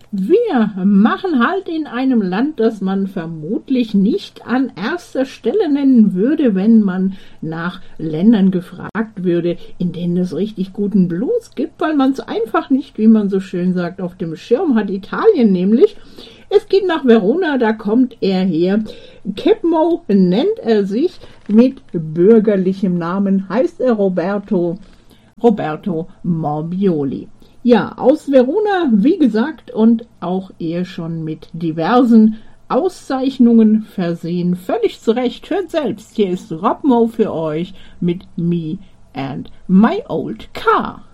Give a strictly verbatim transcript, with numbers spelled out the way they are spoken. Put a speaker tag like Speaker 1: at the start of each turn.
Speaker 1: Wir machen Halt in einem Land, das man vermutlich nicht an erster Stelle nennen würde, wenn man nach Ländern gefragt würde, in denen es richtig guten Blues gibt, weil man es einfach nicht, wie man so schön sagt, auf dem Schirm hat. Italien nämlich. Es geht nach Verona, da kommt er her. Kepmo nennt er sich, mit bürgerlichem Namen heißt er Roberto, Roberto Morbioli. Ja, aus Verona, wie gesagt, und auch er schon mit diversen Auszeichnungen versehen. Völlig zu Recht, hört selbst, hier ist Rob Moe für euch mit Me and My Old Car.